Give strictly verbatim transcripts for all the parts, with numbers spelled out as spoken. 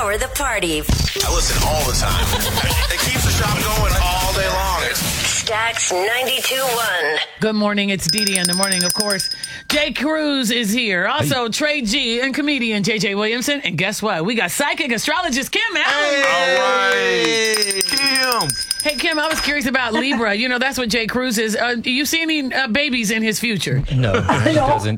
power the party. I listen all the time. It keeps the shop going all day long. Stax ninety-two point one. Good morning. It's Dee Dee in the morning, of course. Jay Cruz is here. Also, Trey G and comedian J J Williamson. And guess what? We got psychic astrologist Kim Allen. All right. Kim. Hey, Kim, I was curious about Libra. You know, that's what Jay Cruz is. Uh, do you see any uh, babies in his future? No, he doesn't.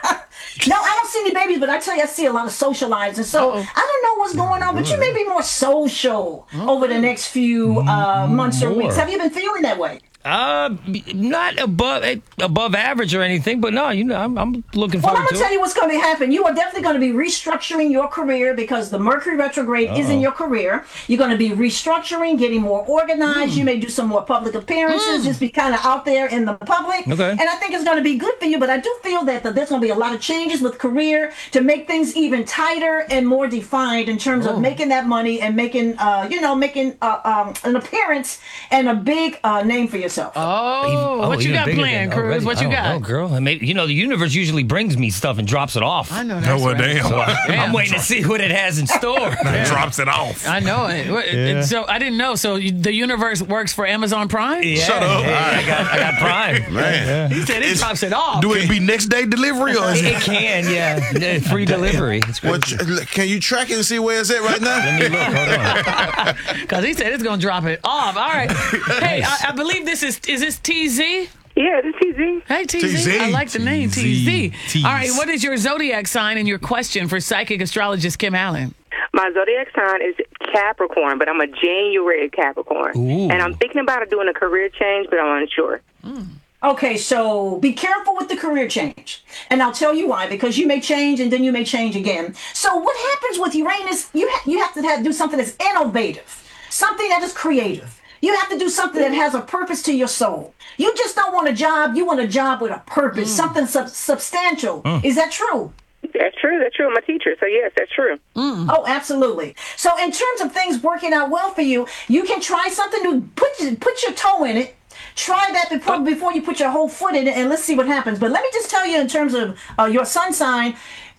No, I don't see any babies, but I tell you, I see a lot of socializing. So Uh-oh. I don't know what's going on, but you may be more social over the next few uh, months or weeks. Have you been feeling that way? Uh, not above above average or anything, but no, you know, I'm, I'm looking Well, forward I'm going to to tell it. you what's going to happen. You are definitely going to be restructuring your career because the Mercury retrograde is in your career. You're going to be restructuring, getting more organized. Mm. You may do some more public appearances, Mm. just be kind of out there in the public. Okay. And I think it's going to be good for you, but I do feel that the, there's going to be a lot of changes with career to make things even tighter and more defined in terms of making that money and making, uh, you know, making uh, um, an appearance and a big uh, name for yourself. Oh, what you even got bigger planned, than Cruz? already. What I you don't got? know, girl. I mean, you know, the universe usually brings me stuff and drops it off. I know that's Oh, well, right. damn. So I, Damn. I'm waiting to see what it has in store. It drops it off. I know it. What- it- So I didn't know. So you- the universe works for Amazon Prime? Yeah, Shut up. hey, I got, I got Prime. Man. He said it It's- drops it off. Do it be next day delivery or is It it? can, yeah. Yeah, free delivery. It's What, crazy. can you track it and see where it's at right now? Let me look. Hold on. Because he said it's going to drop it off. All right. Hey, I, I believe this is, is this T Z? Yeah, this is T Z. Hey, T Z. T Z. I like the name T Z. Tease. All right. What is your zodiac sign and your question for psychic astrologist Kim Allen? My zodiac sign is Capricorn, but I'm a January Capricorn. Ooh. And I'm thinking about doing a career change, but I'm unsure. Okay, so be careful with the career change. And I'll tell you why, because you may change and then you may change again. So what happens with Uranus, you, ha- you have to have, do something that's innovative, something that is creative. You have to do something that has a purpose to your soul. You just don't want a job. You want a job with a purpose, something sub- substantial. Is that true? That's true. That's true. I'm a teacher, so yes, that's true. Oh, absolutely. So in terms of things working out well for you, you can try something new. Put, your- put your toe in it. Try that before, before you put your whole foot in it, and let's see what happens. But let me just tell you in terms of uh, your sun sign,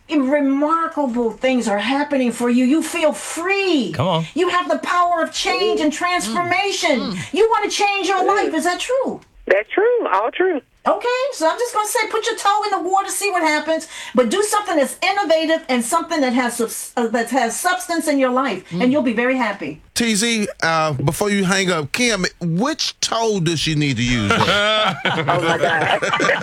remarkable things are happening for you. You feel free. Come on. You have the power of change and transformation. You want to change your life. Is that true? That's true. All true. Okay, so I'm just going to say put your toe in the water, see what happens, but do something that's innovative and something that has subs- uh, that has substance in your life, and you'll be very happy. T Z, uh, before you hang up, Kim, which toe does she need to use? Oh, my God.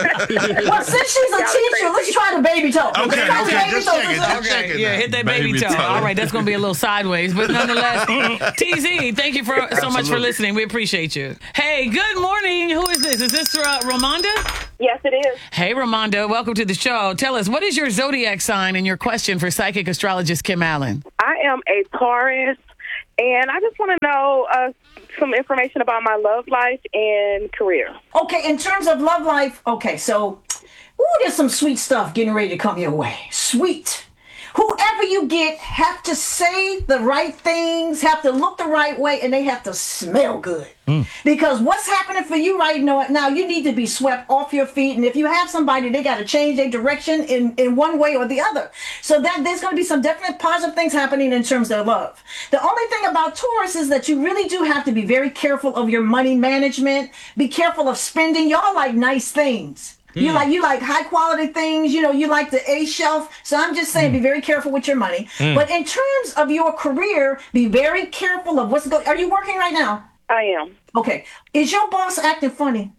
Well, since she's a teacher, let's try the baby toe. Okay, Let's try the okay, baby just toe. check it, Let's- just check it. Yeah, hit that baby, Baby toe. toe. All right, that's going to be a little sideways, but nonetheless, T Z, thank you for so much for Absolutely. listening. We appreciate you. Hey, good morning. Who is this? Is this uh, Ramonda? Yes, it is. Hey, Ramonda, welcome to the show. Tell us, what is your zodiac sign and your question for psychic astrologist Kim Allen? I am a Taurus, and I just want to know uh, some information about my love life and career. Okay, in terms of love life, okay, so, ooh, there's some sweet stuff getting ready to come your way. Sweet. Whoever you get have to say the right things, have to look the right way, and they have to smell good. Because what's happening for you right now, now, you need to be swept off your feet. And if you have somebody, they got to change their direction in, in one way or the other. So that there's going to be some definite positive things happening in terms of love. The only thing about Taurus is that you really do have to be very careful of your money management. Be careful of spending. Y'all like nice things. You like you like high quality things, you know, you like the A shelf. So I'm just saying, be very careful with your money. But in terms of your career, be very careful of what's going. Are you working right now? I am. Okay. Is your boss acting funny?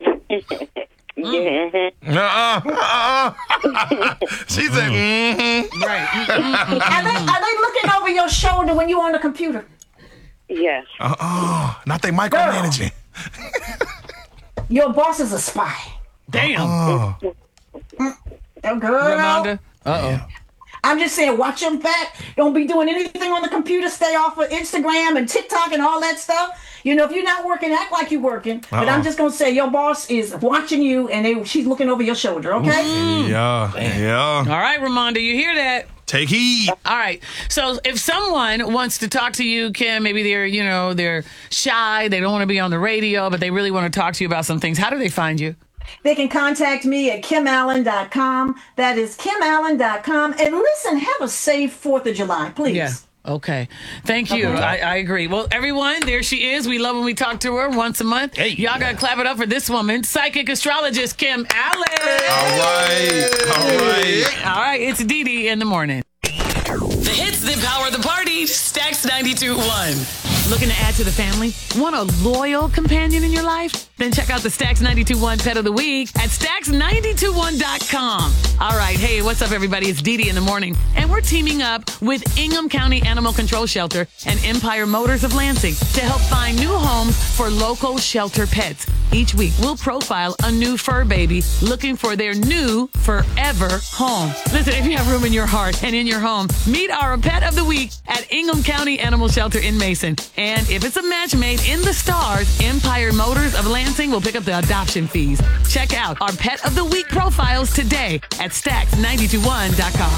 Yeah. Uh-uh, uh-uh. She said, mm-hmm. Right. Are they are they looking over your shoulder when you're on the computer? Yes. Uh-uh. Not they micromanaging. Your boss is a spy. Damn. Oh, girl. Ramonda. Uh-oh. I'm just saying, watch your back. Don't be doing anything on the computer. Stay off of Instagram and TikTok and all that stuff. You know, if you're not working, act like you're working. But I'm just going to say your boss is watching you and they, she's looking over your shoulder, okay? Yeah, yeah. All right, Ramonda, you hear that? Take heed. All right. So if someone wants to talk to you, Kim, maybe they're, you know, they're shy, they don't want to be on the radio, but they really want to talk to you about some things. How do they find you? They can contact me at kim allen dot com. That is kim allen dot com. And listen, have a safe fourth of July, please. Yeah. Okay. Thank you. I, I agree. Well, everyone, there she is. We love when we talk to her once a month. Hey. Y'all got to clap it up for this woman, psychic astrologist Kim Allen. All right. All right. All right. It's Dee Dee in the morning. The hits that power the party. Stacks ninety-two point one. Looking to add to the family? Want a loyal companion in your life? Then check out the Stacks ninety-two point one Pet of the Week at stacks nine two one dot com. All right. Hey, what's up, everybody? It's Dee Dee in the morning. And we're teaming up with Ingham County Animal Control Shelter and Empire Motors of Lansing to help find new homes for local shelter pets. Each week, we'll profile a new fur baby looking for their new forever home. Listen, if you have room in your heart and in your home, meet our Pet of the Week at Ingham County Animal Shelter in Mason. And if it's a match made in the stars, Empire Motors of Lansing will pick up the adoption fees. Check out our Pet of the Week profiles today at stacks nine two one dot com.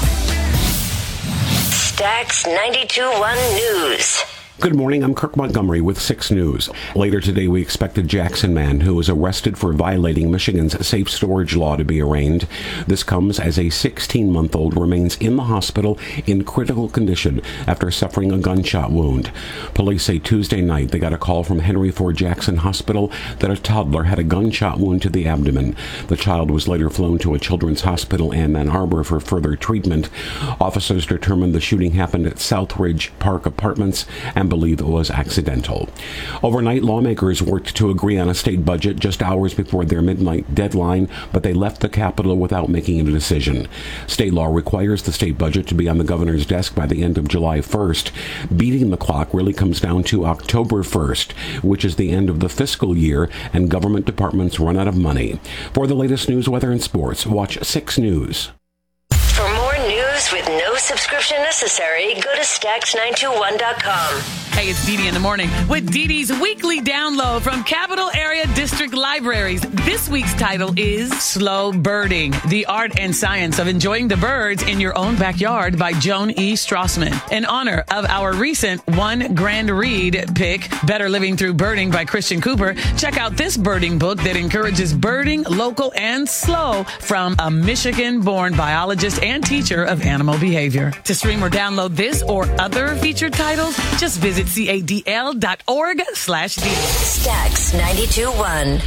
Stacks ninety-two point one News. Good morning, I'm Kirk Montgomery with six News. Later today, we expect a Jackson man who was arrested for violating Michigan's safe storage law to be arraigned. This comes as a sixteen-month-old remains in the hospital in critical condition after suffering a gunshot wound. Police say Tuesday night they got a call from Henry Ford Jackson Hospital that a toddler had a gunshot wound to the abdomen. The child was later flown to a children's hospital in Ann Arbor for further treatment. Officers determined the shooting happened at Southridge Park Apartments and believe it was accidental. Overnight, lawmakers worked to agree on a state budget just hours before their midnight deadline, but they left the Capitol without making a decision. State law requires the state budget to be on the governor's desk by the end of July first. Beating the clock really comes down to October first, which is the end of the fiscal year, and government departments run out of money. For the latest news, weather, and sports, watch six News. For more news with no subscription necessary, go to stacks nine two one dot com. Hey, it's Dee Dee in the morning with Dee Dee's weekly download from Capital Area District Libraries. This week's title is Slow Birding, the art and science of enjoying the birds in your own backyard by Joan E. Strassman. In honor of our recent one grand read pick, Better Living Through Birding by Christian Cooper, check out this birding book that encourages birding local and slow from a Michigan-born biologist and teacher of animal behavior. To stream or download this or other featured titles, just visit cadl.org slash D. Stacks ninety-two point one.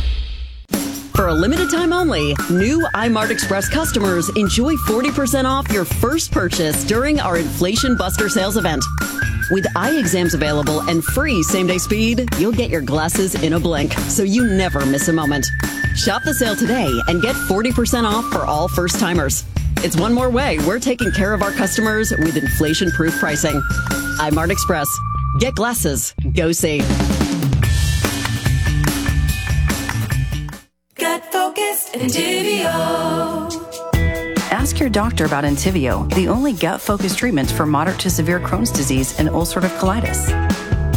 For a limited time only, new iMart Express customers enjoy forty percent off your first purchase during our Inflation Buster sales event. With eye exams available and free same-day speed, you'll get your glasses in a blink, so you never miss a moment. Shop the sale today and get forty percent off for all first-timers. It's one more way we're taking care of our customers with inflation-proof pricing. iMart Express. Get glasses. Go see. Get focused, Entivio. Ask your doctor about Entivio, the only gut-focused treatment for moderate to severe Crohn's disease and ulcerative colitis.